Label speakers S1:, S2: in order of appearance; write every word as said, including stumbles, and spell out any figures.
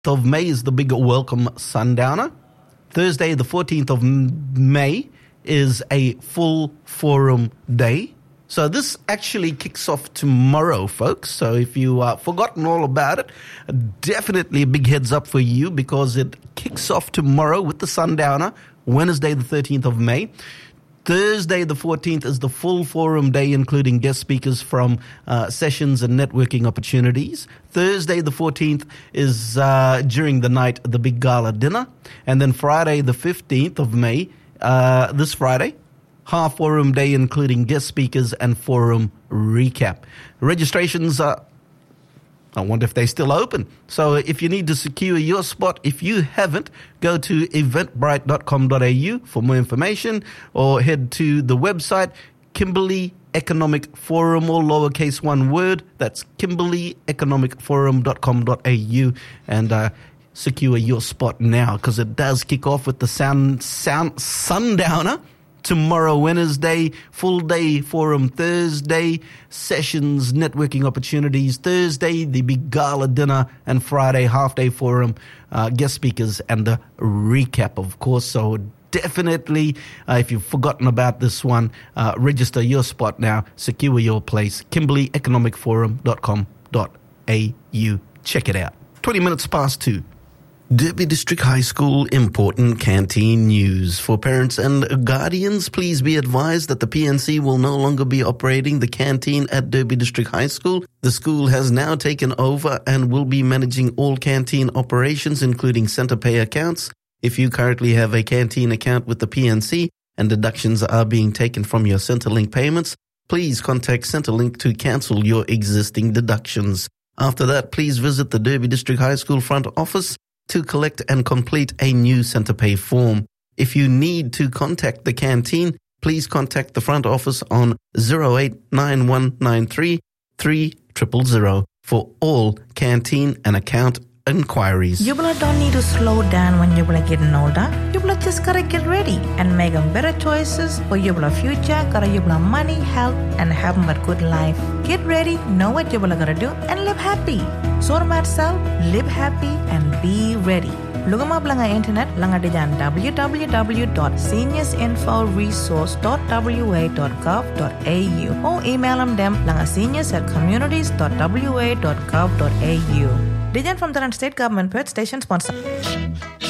S1: of May is the big welcome sundowner. Thursday, the fourteenth of May is a full forum day. So this actually kicks off tomorrow, folks. So if you uh, forgotten all about it, definitely a big heads up for you because it kicks off tomorrow with the sundowner, Wednesday, the thirteenth of May. Thursday, the fourteenth, is the full forum day, including guest speakers from uh, sessions and networking opportunities. Thursday, the fourteenth, is uh, during the night, the big gala dinner. And then Friday, the fifteenth of May, uh, this Friday, half forum day, including guest speakers and forum recap. Registrations are, I wonder if they're still open. So if you need to secure your spot, if you haven't, go to eventbrite dot com dot a u for more information or head to the website Kimberley Economic Forum, all lowercase one word. That's kimberley economic forum dot com dot a u and uh, secure your spot now because it does kick off with the sound, sound sundowner. Tomorrow, Wednesday, full day forum Thursday, sessions, networking opportunities Thursday, the big gala dinner, and Friday, half day forum, uh, guest speakers, and the recap, of course. So definitely, uh, if you've forgotten about this one, uh, register your spot now, secure your place, kimberley economic forum dot com dot a u. Check it out. twenty minutes past two. Derby District High School important canteen news. For parents and guardians, please be advised that the P N C will no longer be operating the canteen at Derby District High School. The school has now taken over and will be managing all canteen operations, including center pay accounts. If you currently have a canteen account with the P N C and deductions are being taken from your Centrelink payments, please contact Centrelink to cancel your existing deductions. After that, please visit the Derby District High School front office to collect and complete a new CenterPay form. If you need to contact the canteen, please contact the front office on zero eight nine one nine three three zero zero zero for all canteen and account inquiries.
S2: You don't need to slow down when you're getting older. You just gotta get ready and make them better choices for your future, gotta your money, health, and have a good life. Get ready, know what you're gonna do, and live happy. So myself, live happy and be ready. Look up lang internet lang diyan w w w dot seniors info resource dot w a dot gov dot a u or email them them lang seniors at communities dot w a dot gov dot a u. Diyan from the state government pet station sponsor.